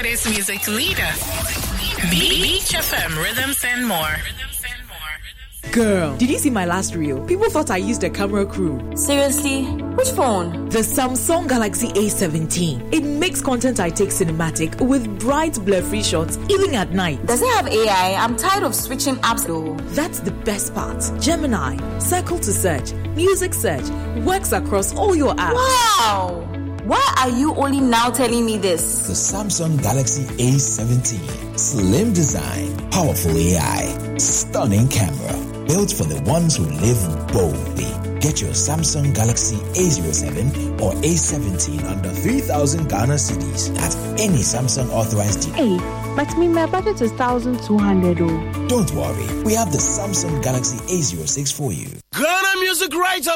Friday's music leader. Beach FM, rhythms and more. Girl, did you see my last reel? People thought I used a camera crew. Seriously? Which phone? The Samsung Galaxy A17. It makes content I take cinematic with bright blur-free shots even at night. Does it have AI? I'm tired of switching apps though. That's the best part. Gemini, Circle to Search, Music Search, works across all your apps. Wow! Why are you only now telling me this? The Samsung Galaxy A17. Slim design, powerful AI, stunning camera. Built for the ones who live boldly. Get your Samsung Galaxy A07 or A17 under 3,000 Ghana cedis at any Samsung authorized dealer. Hey, but my budget is 1,200. Don't worry, we have the Samsung Galaxy A06 for you. Ghana music writer